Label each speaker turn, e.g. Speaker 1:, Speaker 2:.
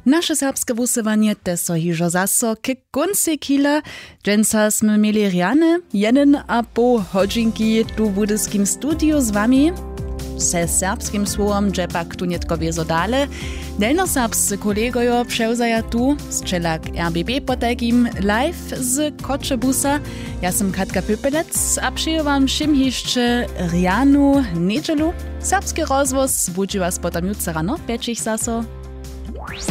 Speaker 1: Nasze serbskie wusywanie te so hižo zaso k konci kila. Dżęca sme mieli riane 1,5 hodzinki tu w budyskim studiu z wami. Se serbskim słowom dżepak tu nietko wiezo dale. Delnoserbscy kolegojo przewzaja tu z czelak RBB potakim live z Kotschebusa. Ja sam Katka Pypelec, a przyję wam všim jeszcze rianu niedzielu. Serbski rozwoz budzi was potem jutro rano, pečich zaso.